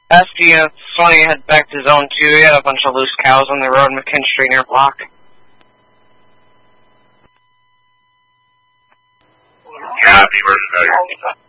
Esty, Sonny head back to Zone 2. We had a bunch of loose cows on the road in McKinstry near block. Yeah, be versus